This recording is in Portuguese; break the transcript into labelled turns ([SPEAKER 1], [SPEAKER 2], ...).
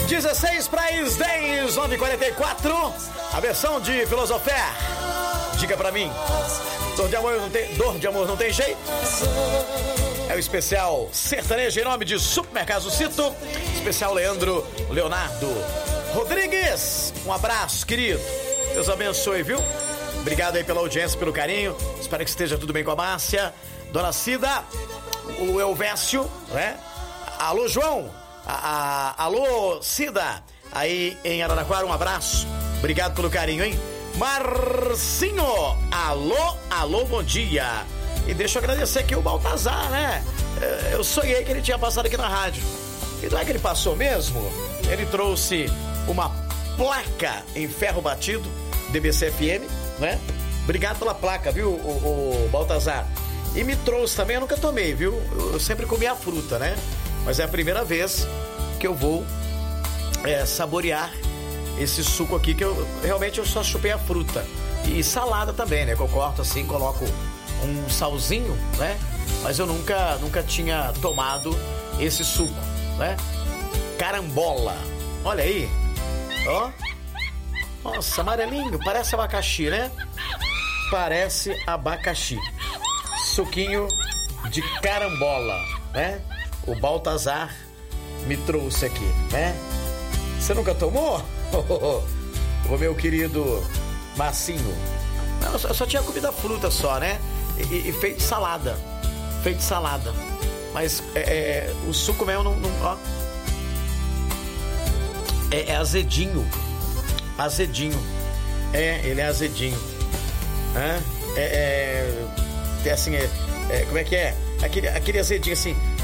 [SPEAKER 1] 16 para as 10, 9h44. A versão de Filosofé. Diga pra mim. Dor de amor não tem jeito. É o especial sertanejo em nome de Supermercado Cito. Especial Leonardo Rodrigues. Um abraço, querido. Deus abençoe, viu? Obrigado aí pela audiência, pelo carinho. Espero que esteja tudo bem com a Márcia. Dona Cida, o Elvésio, né? Alô, João. Alô, Cida. Aí em Araraquara, um abraço. Obrigado pelo carinho, hein? Marcinho. Alô, bom dia. E deixa eu agradecer aqui o Baltazar, né? Eu sonhei que ele tinha passado aqui na rádio. E não é que ele passou mesmo? Ele trouxe uma placa em ferro batido, DBC-FM, né? Obrigado pela placa, viu, o Baltazar? E me trouxe também, eu nunca tomei, viu? Eu sempre comi a fruta, né? Mas é a primeira vez que eu vou saborear esse suco aqui, que eu só chupei a fruta. E salada também, né? Que eu corto assim, coloco um salzinho, né? Mas eu nunca tinha tomado esse suco, né? Carambola. Olha aí. Ó. Nossa, amarelinho. Parece abacaxi, né? Parece abacaxi. Suquinho de carambola, né? O Baltazar me trouxe aqui, né? Você nunca tomou? O meu querido Massinho. Não, eu só tinha comido a fruta só, né? E feito salada. Mas o suco mesmo não ó. É azedinho. Ele é azedinho. Tem assim, como é que é? Aquele azedinho assim,